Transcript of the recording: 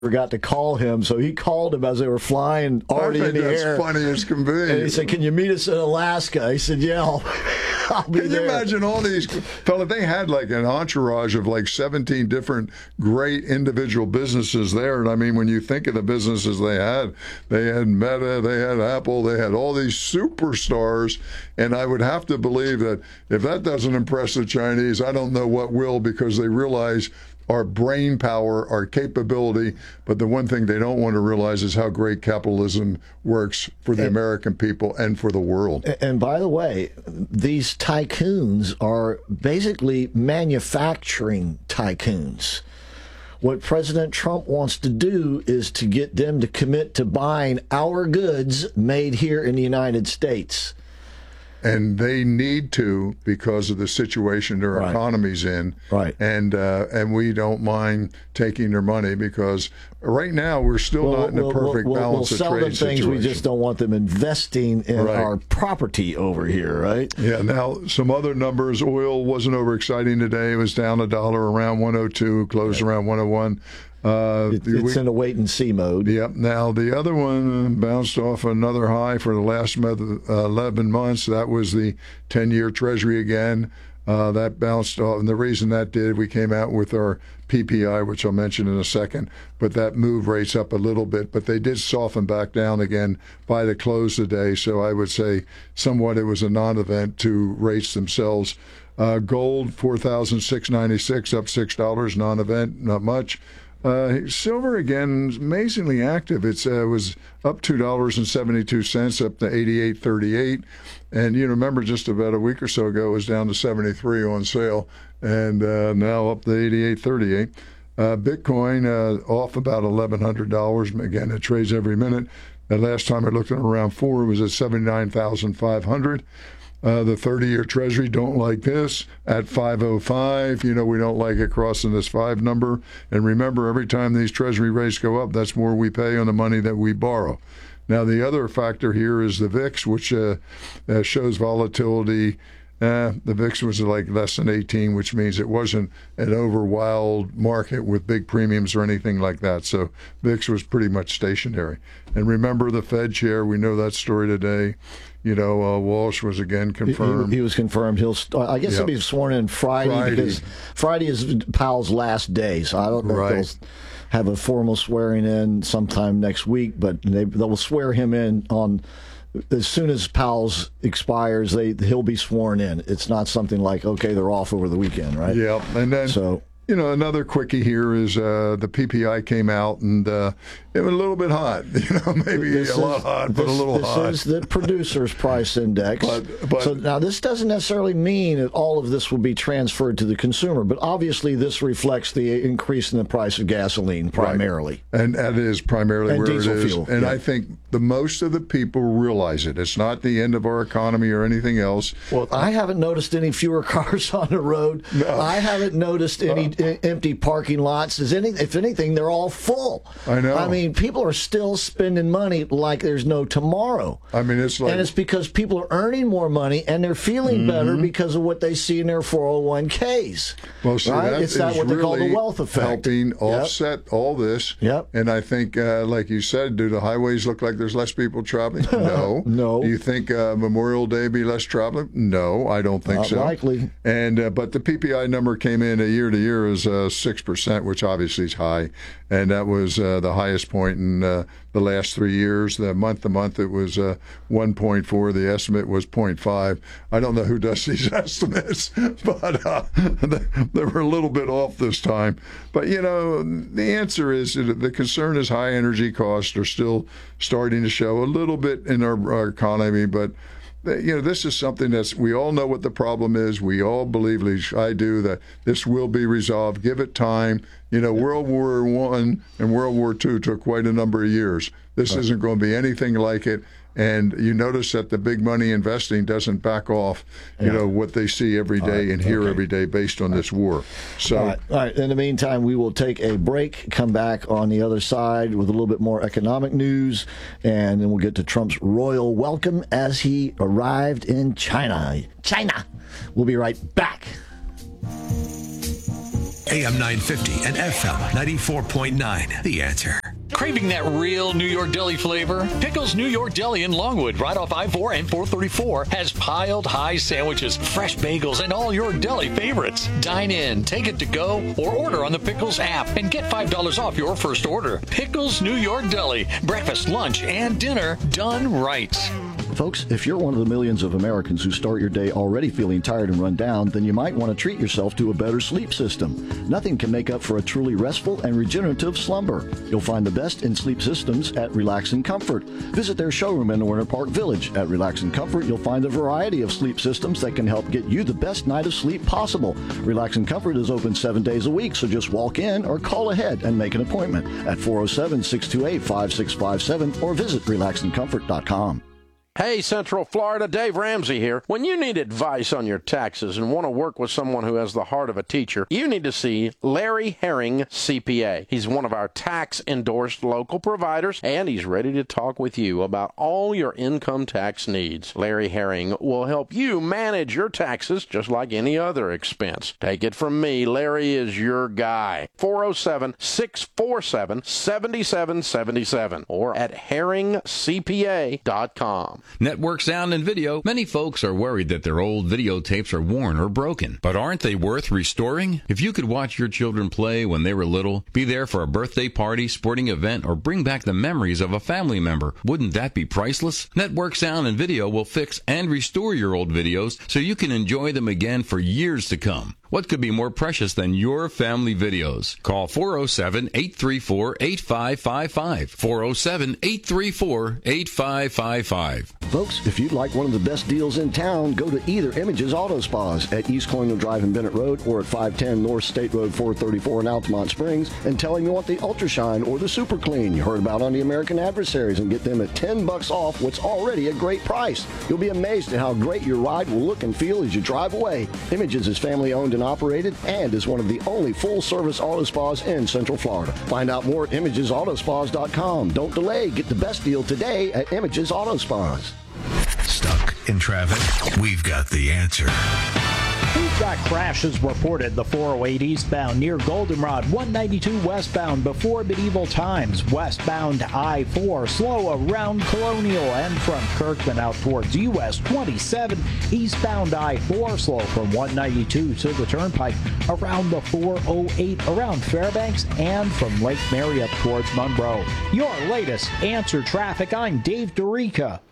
forgot to call him, so he called him as they were flying already in the air. That's funny as can be. And he said, "Can you meet us in Alaska?" He said, "Yeah, I'll be there." Can you imagine all these fellas? They had like an entourage of like 17 different great individual businesses there. And I mean, when you think of the businesses they had Meta, they had Apple, they had all these superstars. And I would have to believe that if that doesn't impress the Chinese, I don't know what will, because they realize our brain power, our capability, but the one thing they don't want to realize is how great capitalism works for the American people and for the world. And by the way, these tycoons are basically manufacturing tycoons. What President Trump wants to do is to get them to commit to buying our goods made here in the United States. And they need to, because of the situation their economy's in. Right. And we don't mind taking their money, because right now we're still not in a perfect balance of trade situation. We'll sell them things, we just don't want them investing in our property over here, right? Yeah. Now, some other numbers. Oil wasn't overexciting today. It was down $1, around 102, closed around 101. It's in a wait-and-see mode. Yep. Now, the other one bounced off another high for the last 11 months. That was the 10-year Treasury again. That bounced off. And the reason that did, we came out with our PPI, which I'll mention in a second, but that moved rates up a little bit. But they did soften back down again by the close today. So I would say somewhat it was a non-event to rates themselves. Gold, $4,696, up $6, non-event, not much. Silver, again, amazingly active. It was up $2.72, up to 88.38. And you remember just about a week or so ago, it was down to 73 on sale, and now up to 88.38. Bitcoin off about $1,100. Again, it trades every minute. The last time I looked at around 4, it was at 79,500. The 30-year Treasury, don't like this, at 505. You know, we don't like it crossing this 5 number. And remember, every time these Treasury rates go up, that's more we pay on the money that we borrow. Now, the other factor here is the VIX, which shows volatility. The VIX was like less than 18, which means it wasn't an over-wild market with big premiums or anything like that. So VIX was pretty much stationary. And remember the Fed chair, we know that story today. You know, Walsh was again confirmed. He was confirmed. I guess he'll be sworn in Friday, because Friday is Powell's last day. So I don't know if they'll have a formal swearing in sometime next week, but they will swear him in on as soon as Powell's expires. He'll be sworn in. It's not something like, okay, they're off over the weekend, right? Yeah, and then you know, another quickie here is the PPI came out, and it was a little bit hot. You know, maybe a lot hot, but a little hot. This is the producer's price index. But so now this doesn't necessarily mean that all of this will be transferred to the consumer, but obviously this reflects the increase in the price of gasoline primarily. Right. And that is primarily where diesel it is. Fuel. And I think the most of the people realize it. It's not the end of our economy or anything else. Well, I haven't noticed any fewer cars on the road. No. I haven't noticed any empty parking lots. If anything, they're all full. I know. I mean, people are still spending money like there's no tomorrow. I mean, it's like... And it's because people are earning more money, and they're feeling better because of what they see in their 401ks. Well, see, right? that it's not is what they really call the wealth effect. Helping offset all this. Yep. And I think, like you said, do the highways look like there's less people traveling? No. No. Do you think Memorial Day be less traveling? No, I don't think so. Not likely. And but the PPI number came in year to year as 6%, which obviously is high, and that was the highest point in the last 3 years. The month to month it was 1.4. The estimate was 0.5. I don't know who does these estimates, but they were a little bit off this time. But you know, the answer is the concern is high energy costs are still starting to show a little bit in our economy, but. You know, this is something we all know what the problem is. We all believe, at least I do, that this will be resolved. Give it time. You know, World War I and World War II took quite a number of years. This isn't going to be anything like it. And you notice that the big money investing doesn't back off, you know, what they see every day and hear every day based on this war. So, all right. In the meantime, we will take a break, come back on the other side with a little bit more economic news, and then we'll get to Trump's royal welcome as he arrived in China. We'll be right back. AM 950 and FM 94.9. The Answer. Craving that real New York deli flavor? Pickles New York Deli in Longwood, right off I-4 and 434, has piled high sandwiches, fresh bagels, and all your deli favorites. Dine in, take it to go, or order on the Pickles app and get $5 off your first order. Pickles New York Deli. Breakfast, lunch, and dinner done right. Folks, if you're one of the millions of Americans who start your day already feeling tired and run down, then you might want to treat yourself to a better sleep system. Nothing can make up for a truly restful and regenerative slumber. You'll find the best in sleep systems at Relax and Comfort. Visit their showroom in Winter Park Village. At Relax and Comfort, you'll find a variety of sleep systems that can help get you the best night of sleep possible. Relax and Comfort is open 7 days a week, so just walk in or call ahead and make an appointment at 407-628-5657 or visit relaxandcomfort.com. Hey, Central Florida, Dave Ramsey here. When you need advice on your taxes and want to work with someone who has the heart of a teacher, you need to see Larry Herring, CPA. He's one of our tax-endorsed local providers, and he's ready to talk with you about all your income tax needs. Larry Herring will help you manage your taxes just like any other expense. Take it from me, Larry is your guy. 407-647-7777 or at herringcpa.com. Network Sound and Video. Many folks are worried that their old videotapes are worn or broken. But aren't they worth restoring? If you could watch your children play when they were little, be there for a birthday party, sporting event, or bring back the memories of a family member, wouldn't that be priceless? Network Sound and Video will fix and restore your old videos so you can enjoy them again for years to come. What could be more precious than your family videos? Call 407-834-8555. 407-834-8555. Folks, if you'd like one of the best deals in town, go to either Images Auto Spas at East Colonial Drive in Bennett Road or at 510 North State Road 434 in Altamont Springs and tell them you want the Ultra Shine or the Super Clean you heard about on the American Adversaries and get them at $10 off what's already a great price. You'll be amazed at how great your ride will look and feel as you drive away. Images is family owned and operated and is one of the only full-service auto spas in Central Florida. Find out more at ImagesAutoSpas.com. Don't delay. Get the best deal today at Images Auto Spas. Stuck in traffic? We've got the answer. We've got crashes reported the 408 eastbound near Goldenrod, 192 westbound before medieval times, westbound I-4 slow around Colonial and from Kirkman out towards US 27, eastbound I-4 slow from 192 to the Turnpike, around the 408 around Fairbanks and from Lake Mary up towards Monroe. Your latest Answer Traffic, I'm Dave Dorica.